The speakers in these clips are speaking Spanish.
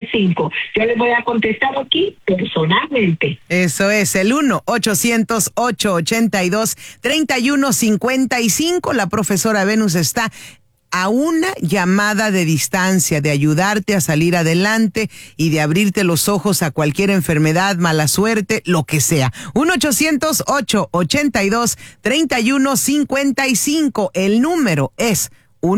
55. Yo les voy a contestar aquí personalmente. Eso es, el 1-800-882-3155. La profesora Venus está a una llamada de distancia de ayudarte a salir adelante y de abrirte los ojos a cualquier enfermedad, mala suerte, lo que sea. 1-800-882-3155. El número es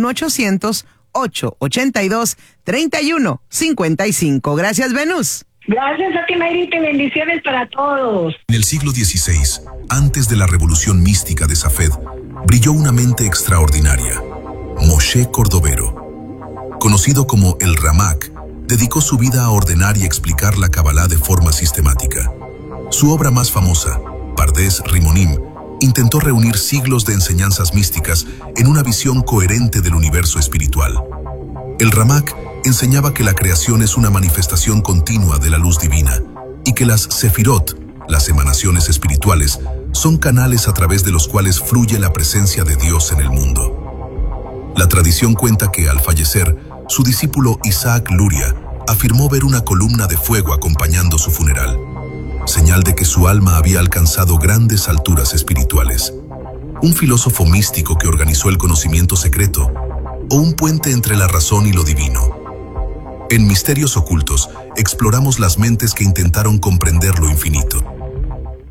1-800-882-3155. Gracias, Venus. Gracias a ti, Mayrita, y bendiciones para todos. En el siglo XVI, antes de la revolución mística de Safed, brilló una mente extraordinaria. Moshe Cordovero, conocido como el Ramak, dedicó su vida a ordenar y explicar la Kabbalah de forma sistemática. Su obra más famosa, Pardes Rimonim, intentó reunir siglos de enseñanzas místicas en una visión coherente del universo espiritual. El Ramak enseñaba que la creación es una manifestación continua de la luz divina y que las Sefirot, las emanaciones espirituales, son canales a través de los cuales fluye la presencia de Dios en el mundo. La tradición cuenta que, al fallecer, su discípulo Isaac Luria afirmó ver una columna de fuego acompañando su funeral, señal de que su alma había alcanzado grandes alturas espirituales. Un filósofo místico que organizó el conocimiento secreto, o un puente entre la razón y lo divino. En Misterios Ocultos, exploramos las mentes que intentaron comprender lo infinito.